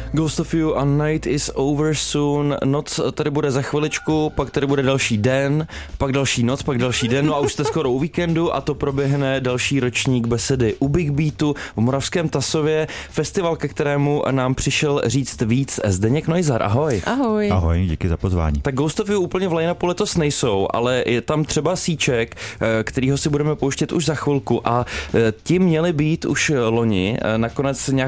Ghost of You a Night is over soon. Noc tady bude za chviličku, pak tady bude další den, pak další noc, pak další den, no a už jste skoro u víkendu a to proběhne další ročník besedy u Big Beatu v Moravském Tasově, festival, ke kterému nám přišel říct víc Zdeněk Neuser. Ahoj. Ahoj. Ahoj, díky za pozvání. Tak Ghost of You úplně v line-upu letos nejsou, ale je tam třeba Síček, kterýho si budeme pouštět už za chvilku a ti měli být už loni, nakonec nějak